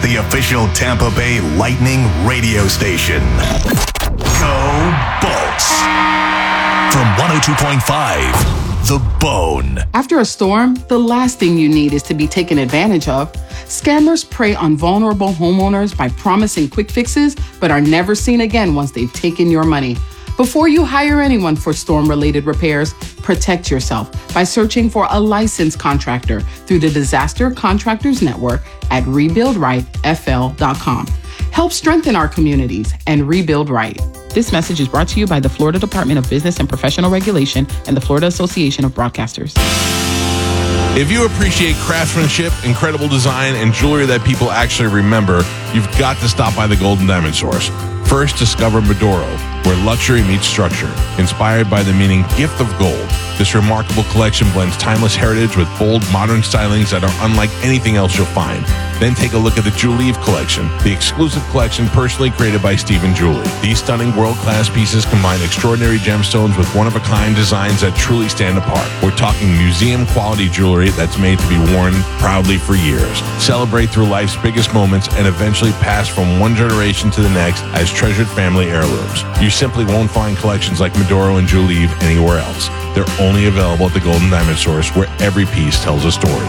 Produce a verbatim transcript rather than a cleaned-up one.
the official Tampa Bay Lightning radio station. Go Bolts! From one oh two point five, The Bone. After a storm, the last thing you need is to be taken advantage of. Scammers prey on vulnerable homeowners by promising quick fixes, but are never seen again once they've taken your money. Before you hire anyone for storm-related repairs, protect yourself by searching for a licensed contractor through the Disaster Contractors Network at rebuild right f l dot com. Help strengthen our communities and rebuild right. This message is brought to you by the Florida Department of Business and Professional Regulation and the Florida Association of Broadcasters. If you appreciate craftsmanship, incredible design, and jewelry that people actually remember, you've got to stop by the Golden Diamond Source. First, discover Medoro, where luxury meets structure. Inspired by the meaning gift of gold, this remarkable collection blends timeless heritage with bold, modern stylings that are unlike anything else you'll find. Then take a look at the Julie collection, the exclusive collection personally created by Stephen Julie. These stunning world-class pieces combine extraordinary gemstones with one-of-a-kind designs that truly stand apart. We're talking museum-quality jewelry that's made to be worn proudly for years. Celebrate through life's biggest moments and eventually pass from one generation to the next as treasured family heirlooms. You simply won't find collections like Medoro and Julie anywhere else. They're only available at the Golden Diamond Source, where every piece tells a story.